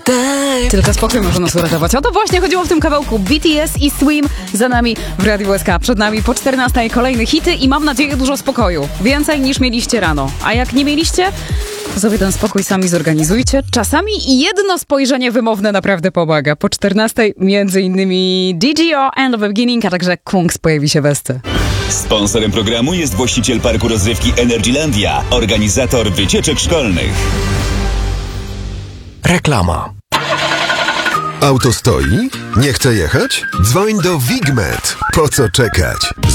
Tylko spokój może nas uratować. O to właśnie chodziło w tym kawałku. BTS i Swim za nami w Radiu SK. Przed nami po 14 kolejne hity i mam nadzieję dużo spokoju. Więcej niż mieliście rano. A jak nie mieliście, to sobie ten spokój sami zorganizujcie. Czasami jedno spojrzenie wymowne naprawdę pomaga. Po 14 między innymi DGO, End of the Beginning, a także Kungs pojawi się w SC. Sponsorem programu jest właściciel parku rozrywki Energylandia, organizator wycieczek szkolnych. Reklama. Auto stoi? Nie chce jechać? Dzwoń do Wigmet. Po co czekać?